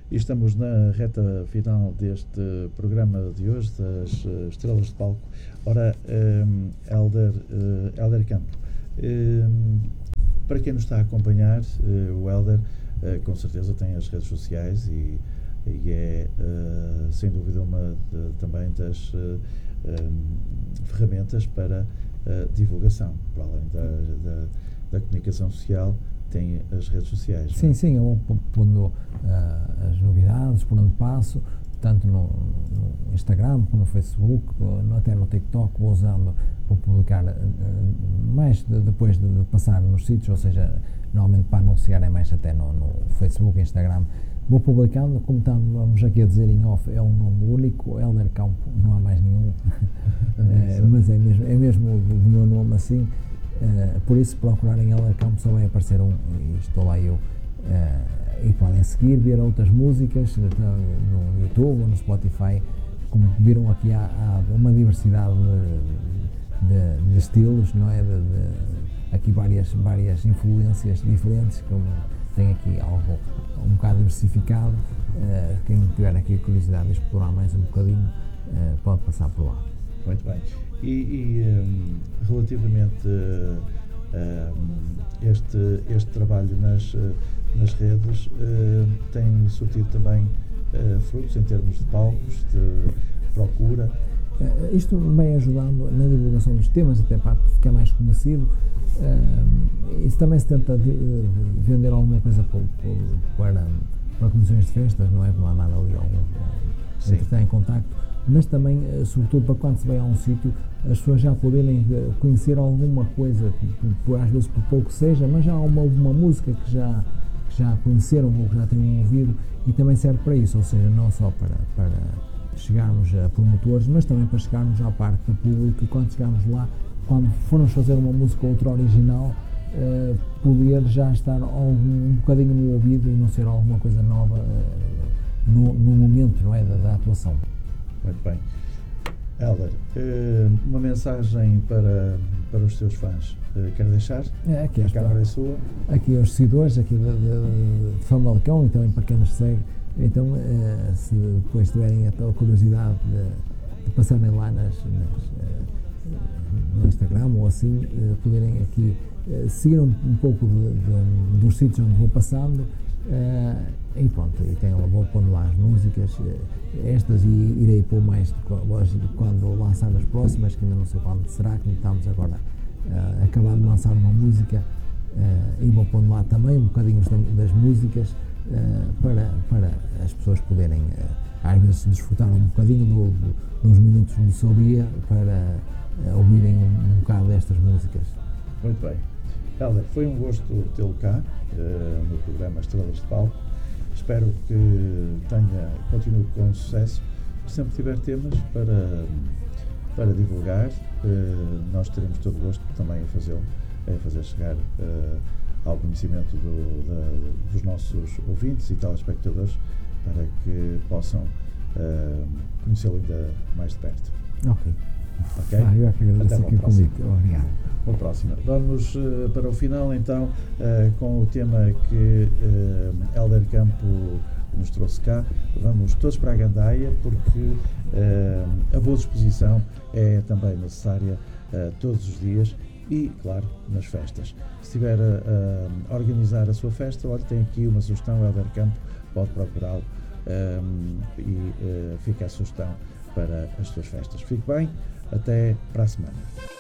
E estamos na reta final deste programa de hoje, das Estrelas de Palco. Ora, Hélder Campo, para quem nos está a acompanhar, o Hélder com certeza tem as redes sociais e é, sem dúvida, uma também das ferramentas para divulgação, para além da comunicação social. Tem as redes sociais. Sim, eu pondo as novidades por onde passo, tanto no Instagram como no Facebook, até no TikTok, vou usando para publicar mais depois de passar nos sítios, ou seja, normalmente para anunciar é mais até no Facebook e Instagram. Vou publicando, como estamos aqui a dizer em off, é um nome único, Hélder Campo, não há mais nenhum, mas é mesmo do meu nome assim. Por isso, procurarem Hélder Campo só vai aparecer um, e estou lá eu. E podem seguir, ver outras músicas no YouTube ou no Spotify. Como viram aqui, há uma diversidade de estilos, não é? Aqui várias influências diferentes, como tem aqui algo um bocado diversificado. Quem tiver aqui a curiosidade de explorar mais um bocadinho, pode passar por lá. Muito bem. E relativamente a este trabalho nas redes, tem surtido também frutos em termos de palcos, de procura? Isto vai ajudando na divulgação dos temas, até para ficar mais conhecido. Isso também se tenta vender alguma coisa para comissões de festas, não é? Não há nada ali que está em contacto, mas também, sobretudo, para quando se vai a um sítio, as pessoas já poderem conhecer alguma coisa, às vezes por pouco seja, mas já há uma música que já conheceram ou que já têm ouvido, e também serve para isso, ou seja, não só para chegarmos a promotores, mas também para chegarmos à parte do público, e quando chegarmos lá, quando formos fazer uma música ou outra original, poder já estar um bocadinho no ouvido e não ser alguma coisa nova no momento, não é, da atuação. Muito bem. Hélder, uma mensagem para os teus fãs, quer deixar? Aqui a câmara é sua. Aqui aos seguidores aqui de Famalicão, e também para quem nos segue. Então, se depois tiverem a tal curiosidade de passarem lá no Instagram ou assim, poderem aqui seguir um pouco dos sítios onde vou passando, e pronto, vou pondo lá as músicas, estas, e irei pôr mais quando lançar as próximas, que ainda não sei quando será, que estamos agora acabar de lançar uma música, e vou pondo lá também um bocadinho das músicas, para as pessoas poderem às vezes desfrutar um bocadinho dos minutos do seu dia para ouvirem um bocado destas músicas. Muito bem. Hélder, foi um gosto tê-lo cá no programa Estrelas de Palco. Espero que continue com sucesso. Sempre tiver temas para divulgar, nós teremos todo o gosto também a fazer chegar ao conhecimento dos nossos ouvintes e telespectadores, para que possam conhecê-lo ainda mais de perto. Ok. Eu é que agradeço aqui o convite. Obrigado. Uma próxima. Vamos para o final, então, com o tema que Hélder Campo nos trouxe cá. Vamos todos para a gandaia, porque a boa disposição é também necessária todos os dias e, claro, nas festas. Se estiver a organizar a sua festa, olha, tem aqui uma sugestão, Hélder Campo, pode procurá-lo e fica a sugestão para as suas festas. Fique bem, até para a semana.